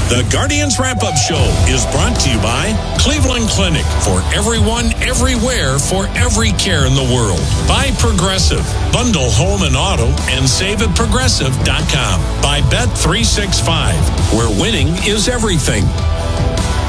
The Guardians Wrap-Up Show is brought to you by Cleveland Clinic, for everyone, everywhere, for every care in the world. By Progressive. Bundle home and auto and save at progressive.com. By Bet365, where winning is everything.